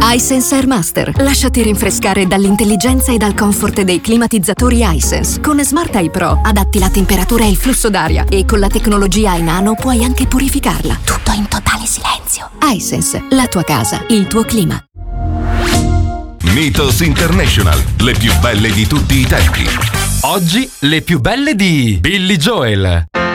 iSense Air Master. Lasciati rinfrescare dall'intelligenza e dal comfort dei climatizzatori iSense. Con Smart Eye Pro adatti la temperatura e il flusso d'aria e con la tecnologia iNano puoi anche purificarla. Tutto in totale silenzio. iSense, la tua casa, il tuo clima. Mythos International, le più belle di tutti i tempi. Oggi le più belle di Billy Joel.